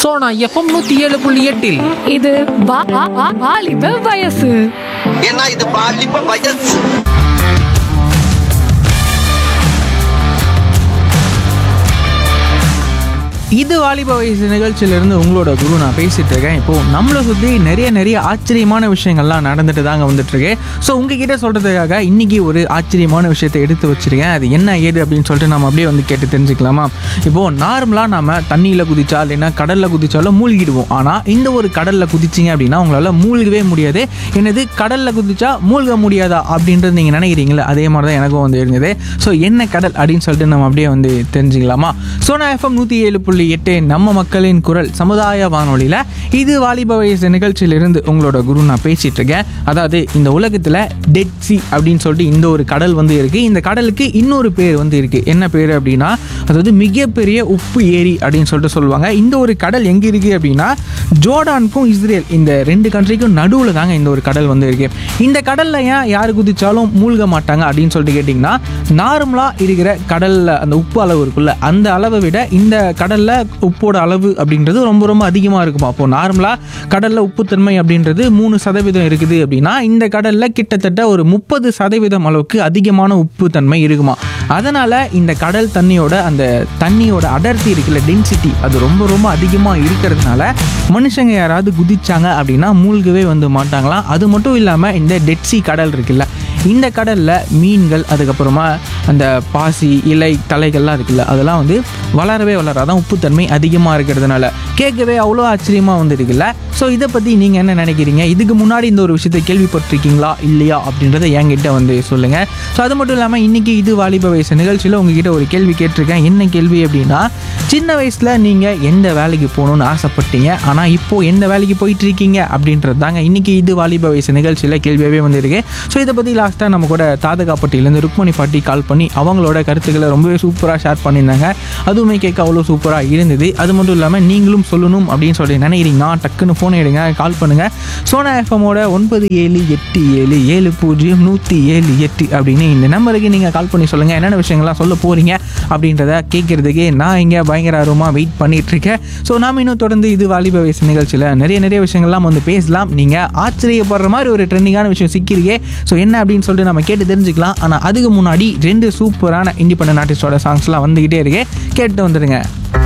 Sona FM 107.8 இது வாலிப வயசு. ஏன்னா இது பாலிப்ப வயசு. இது வாலிப வயசு நிகழ்ச்சியிலிருந்து உங்களோட குரு நான் பேசிட்டு இருக்கேன். இப்போ நம்மளை சுற்றி நிறைய ஆச்சரியமான விஷயங்கள்லாம் நடந்துட்டு தாங்க வந்துட்டு இருக்கு. ஸோ உங்ககிட்ட சொல்றதுக்காக இன்னைக்கு ஒரு ஆச்சரியமான விஷயத்தை எடுத்து வச்சிருக்கேன். அது என்ன ஏது அப்படின்னு சொல்லிட்டு நம்ம அப்படியே வந்து கேட்டு தெரிஞ்சுக்கலாமா? இப்போ நார்மலாக நம்ம தண்ணியில் குதிச்சா இல்லைன்னா கடலில் குதிச்சாலும் மூழ்கிடுவோம். ஆனால் இந்த ஒரு கடலில் குதிச்சிங்க அப்படின்னா உங்களால் மூழ்கவே முடியாது. என்னது கடலில் குதிச்சா மூழ்க முடியாதா அப்படின்றது நீங்கள் நினைக்கிறீங்களே, அதே மாதிரி தான் எனக்கும் வந்து இருந்தது. ஸோ என்ன கடல் அப்படின்னு சொல்லிட்டு நம்ம அப்படியே வந்து தெரிஞ்சுக்கலாமா? சோனா எஃப்எம் 107.8 நம்ம மக்களின் குரல் சமுதாய வானொலியில் இது வாலிப வயசு நிகழ்ச்சியிலிருந்து உங்களோட குரு நான் பேசிட்டு இருக்கேன். அதாவது இந்த உலகத்தில் டெட் சி அப்படின்னு சொல்லிட்டு இந்த ஒரு கடல் வந்து இருக்கு. இந்த கடலுக்கு இன்னொரு பேர் வந்து இருக்கு. என்ன பேர் அப்படின்னா, அதாவது மிகப்பெரிய உப்பு ஏரி அப்படின்னு சொல்லிட்டு சொல்லுவாங்க. இந்த ஒரு கடல் எங்கே இருக்கு அப்படின்னா, ஜோர்டானுக்கும் இஸ்ரேல் இந்த ரெண்டு கண்ட்ரிக்கும் நடுவில் தாங்க இந்த ஒரு கடல் வந்து இருக்கு. இந்த கடல்ல ஏன் யார் குதிச்சாலும் மூழ்க மாட்டாங்க அப்படின்னு சொல்லிட்டு கேட்டிங்கன்னா, நார்மலாக இருக்கிற கடலில் அந்த உப்பு அளவு இருக்குல்ல, அந்த அளவை விட இந்த கடலில் உப்போட அளவு அப்படின்றது ரொம்ப அதிகமாக இருக்குமா. அப்போது நார்மலாக கடலில் உப்புத்தன்மை அப்படின்றது 3% இருக்குது அப்படின்னா, இந்த கடலில் கிட்டத்தட்ட ஒரு 30% அளவுக்கு அதிகமான உப்பு தன்மை இருக்குமா. அதனால் இந்த கடல் தண்ணியோட அந்த தண்ணியோட அடர்த்தி இருக்குல்ல, டென்சிட்டி, அது ரொம்ப அதிகமாக இருக்கிறதுனால மனுஷங்க யாராவது குதிச்சாங்க அப்படின்னா மூழ்கவே வந்து மாட்டாங்களாம். அது மட்டும் இல்லாமல் இந்த டெட் சி கடல் இருக்குல்ல, இந்த கடலில் மீன்கள் அதுக்கப்புறமா அந்த பாசி இலை தலைகள்லாம் இருக்குல்ல, அதெல்லாம் வந்து வளரவே வளராதான் உப்புத்தன்மை அதிகமாக இருக்கிறதுனால. கேட்கவே அவ்வளோ ஆச்சரியமாக வந்து இருக்குல்ல. ஸோ இதை பற்றி நீங்கள் என்ன நினைக்கிறீங்க? இதுக்கு முன்னாடி இந்த ஒரு விஷயத்தை கேள்விப்பட்டிருக்கீங்களா இல்லையா அப்படின்றத என்கிட்ட வந்து சொல்லுங்கள். ஸோ அது மட்டும் இல்லாமல் இன்றைக்கி இது வாலிப வயசு நிகழ்ச்சியில் உங்ககிட்ட ஒரு கேள்வி கேட்டிருக்கேன். என்ன கேள்வி அப்படின்னா, சின்ன வயசில் நீங்கள் எந்த வேலைக்கு போகணுன்னு ஆசைப்பட்டீங்க, ஆனால் இப்போது எந்த வேலைக்கு போயிட்டு இருக்கீங்க அப்படின்றது தாங்க இன்றைக்கி இது வாலிப வயசு நிகழ்ச்சியில் கேள்வியாகவே வந்துருக்கு. ஸோ இதை பற்றி லாஸ்ட்டாக நம்ம கூட தாதகாப்பட்டியிலேருந்து ருக்மணி பாட்டி கால் பண்ணி அவங்களோட கருத்துக்களை ரொம்பவே சூப்பராக ஷேர் பண்ணியிருந்தாங்க. அதுவுமே கேட்க அவ்வளோ சூப்பராக இருந்தது. அது மட்டும் இல்லாமல் நீங்களும் சொல்லணும் அப்படின்னு சொல்லி நினைக்கிறீங்கன்னா டக்குன்னு ஃபோன் எடுங்க, கால் பண்ணுங்கள். சோனா எஃப்எம்மோட 9787070107 அப்படின்னு இந்த நம்பருக்கு நீங்கள் கால் பண்ணி சொல்லுங்கள் என்னென்ன விஷயங்கள்லாம் சொல்ல போகிறீங்க அப்படின்றத கேட்குறதுக்கே நான் இங்கே பயங்கர ஆர்வமாக வெயிட் பண்ணிகிட்ருக்கேன். ஸோ நாம் இன்னும் தொடர்ந்து இது வாலிப வயசு நிகழ்ச்சியில் நிறைய விஷயங்கள்லாம் வந்து பேசலாம். நீங்கள் ஆச்சரியப்படுற மாதிரி ஒரு ட்ரெண்டிங்கான விஷயம் சிக்கிருக்கே. ஸோ என்ன அப்படின்னு சொல்லிட்டு நம்ம கேட்டு தெரிஞ்சுக்கலாம். ஆனால் அதுக்கு முன்னாடி 2 சூப்பரான இண்டிபெண்டன்ட் ஆர்டிஸ்டோட சாங்ஸ்லாம் வந்துக்கிட்டே இருக்கே, கேட்டு வந்துடுங்க.